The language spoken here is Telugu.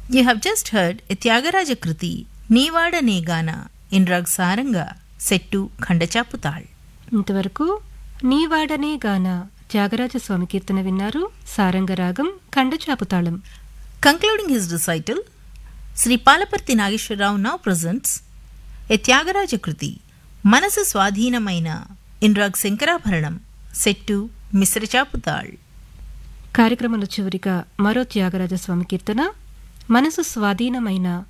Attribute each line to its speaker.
Speaker 1: You have just heard a Tyagaraja Kriti, Neevada Negana, in Rag Saranga, set to Khandachaputal.
Speaker 2: ఇంతవరకు నీవాడనే గాన త్యాగరాజ స్వామి కీర్తన విన్నారు. సారంగరాగం ఖండచాపుతాళం.
Speaker 1: Concluding his recital, Sri Palaparthi Nageswarrao now presents a Tyagaraja Kriti, Manasu Swadheenamaina, in Rag Sankarabharanam, set to Misrachaputal.
Speaker 2: కార్యక్రమంలో చివరిగా మరో త్యాగరాజ స్వామి కీర్తన మనసు స్వాధీనమైన